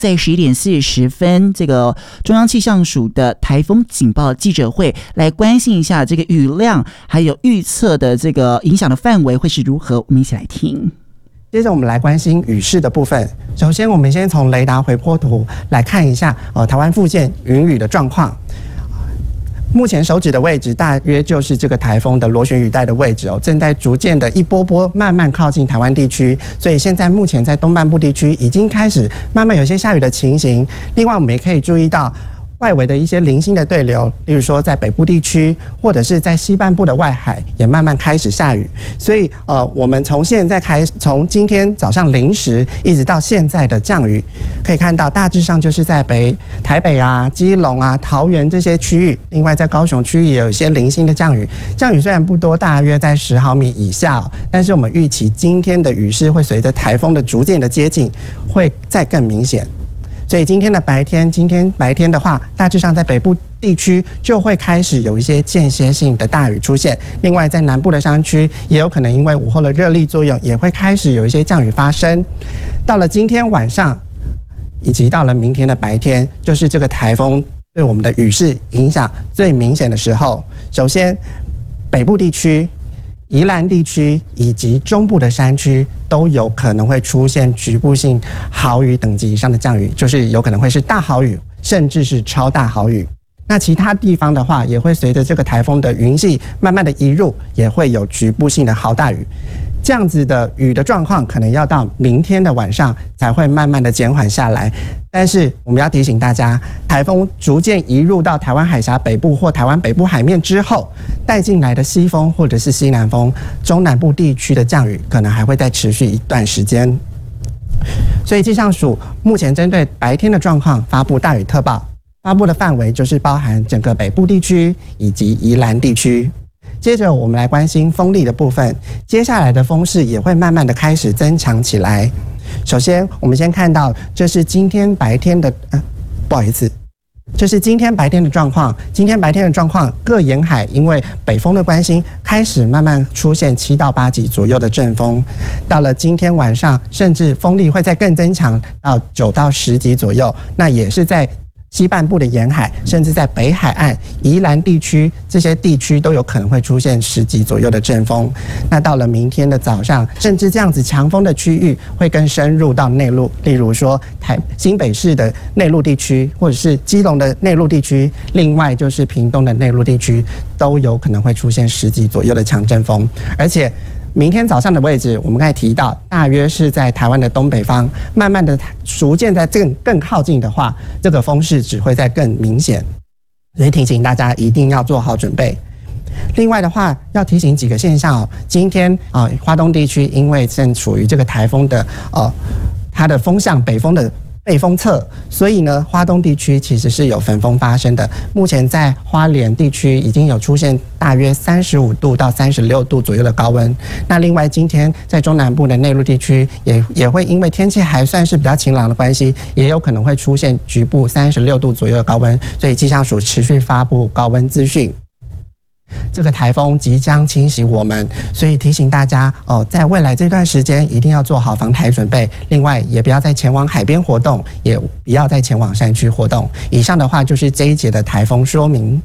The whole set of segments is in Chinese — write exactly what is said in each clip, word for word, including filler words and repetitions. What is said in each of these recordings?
在十一点四十分，这个中央气象署的台风警报记者会，来关心一下这个雨量，还有预测的这个影响的范围会是如何。我们一起来听。 接着我们来关心雨势的部分。首先，我们先从雷达回波图来看一下，呃，台湾附近云雨的状况。目前手指的位置大约就是这个台风的螺旋雨带的位置哦，正在逐渐的一波波慢慢靠近台湾地区，所以现在目前在东半部地区已经开始慢慢有些下雨的情形。另外，我们也可以注意到外围的一些零星的对流，例如说在北部地区或者是在西半部的外海也慢慢开始下雨。所以呃，我们从现在开始，从今天早上零时一直到现在的降雨，可以看到大致上就是在北台北啊、基隆啊、桃园这些区域，另外在高雄区域也有一些零星的降雨。降雨虽然不多，大约在十毫米以下哦，但是我们预期今天的雨势会随着台风的逐渐的接近，会再更明显。所以今天的白天，今天白天的话，大致上在北部地区就会开始有一些间歇性的大雨出现。另外，在南部的山区，也有可能因为午后的热力作用，也会开始有一些降雨发生。到了今天晚上，以及到了明天的白天，就是这个台风对我们的雨势影响最明显的时候。首先，北部地区、宜兰地区以及中部的山区都有可能会出现局部性豪雨等级以上的降雨，就是有可能会是大豪雨，甚至是超大豪雨。那其他地方的话，也会随着这个台风的云系慢慢的移入，也会有局部性的豪大雨。这样子的雨的状况，可能要到明天的晚上才会慢慢的减缓下来。但是我们要提醒大家，台风逐渐移入到台湾海峡北部或台湾北部海面之后，带进来的西风或者是西南风，中南部地区的降雨可能还会再持续一段时间。所以气象署目前针对白天的状况发布大雨特报，发布的范围就是包含整个北部地区以及宜兰地区。接着我们来关心风力的部分，接下来的风势也会慢慢的开始增强起来。首先，我们先看到这是今天白天的，呃，不好意思，这是今天白天的状况。今天白天的状况，各沿海因为北风的关系，开始慢慢出现七到八级左右的阵风。到了今天晚上，甚至风力会再更增强到九到十级左右。那也是在西半部的沿海，甚至在北海岸、宜兰地区这些地区都有可能会出现十级左右的阵风。那到了明天的早上，甚至这样子强风的区域会更深入到内陆，例如说台新北市的内陆地区，或者是基隆的内陆地区，另外就是屏东的内陆地区，都有可能会出现十级左右的强阵风。而且明天早上的位置，我们刚才提到，大约是在台湾的东北方，慢慢的逐渐在更更靠近的话，这个风势只会再更明显，所以提醒大家一定要做好准备。另外的话，要提醒几个现象哦。今天啊、呃，花东地区因为正处于这个台风的呃，它的风向北风的背风侧，所以呢，花东地区其实是有焚风发生的。目前在花莲地区已经有出现大约三十五度到三十六度左右的高温。那另外，今天在中南部的内陆地区也也会因为天气还算是比较晴朗的关系，也有可能会出现局部三十六度左右的高温。所以气象署持续发布高温资讯。这个台风即将侵袭我们，所以提醒大家哦，在未来这段时间一定要做好防台准备。另外，也不要再前往海边活动，也不要再前往山区活动。以上的话就是这一节的台风说明。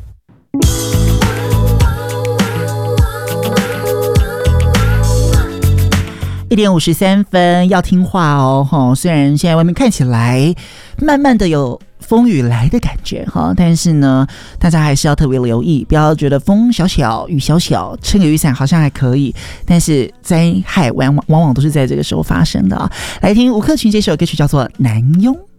一点五十三分，要听话哦，哈！虽然现在外面看起来慢慢的有风雨来的感觉哈，但是呢，大家还是要特别留意，不要觉得风小小雨小小，撑个雨伞好像还可以，但是灾害往往往都是在这个时候发生的啊！来听吴克群这首歌曲叫做《南庸》。